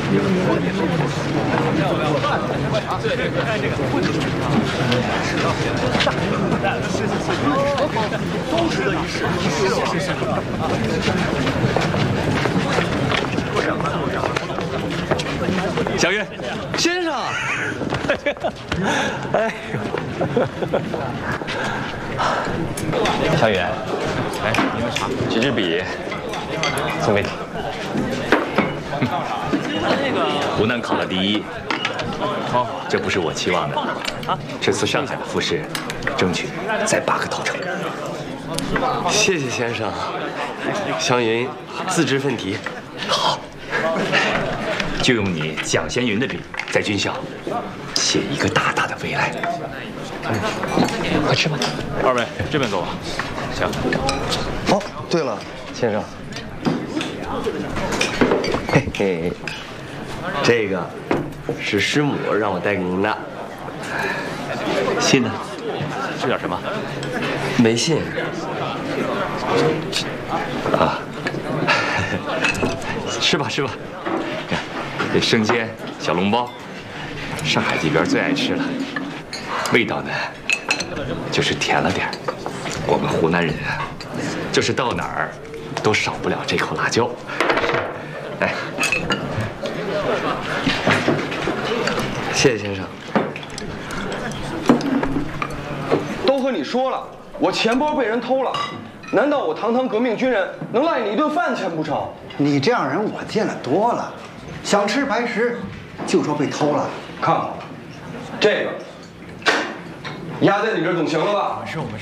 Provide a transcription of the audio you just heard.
小云， 先生，哎呦， 小云，来，你们茶，举支笔，送给你。湖南考了第1，这不是我期望的。这次上海的复试，争取再拔个头筹。 谢谢先生。湘云自知奋蹄， 好，就用你蒋先云的笔，在军校写一个大大的未来。快吃吧。2位这边走吧。行。 哦，对了，先生，嘿嘿，这个是师母让我带给您的。 信呢？是点什么？ 没信。啊， 吃吧吃吧。看，这生煎、小笼包，上海这边最爱吃了。味道呢，就是甜了点儿。我们湖南人啊，就是到哪儿都少不了这口辣椒。来， 谢谢先生。 都和你说了，我钱包被人偷了，难道我堂堂革命军人能赖你一顿饭钱不成？ 你这样人我见得多了，想吃白食，就说被偷了。 看好，这个压在你这儿总行了吧？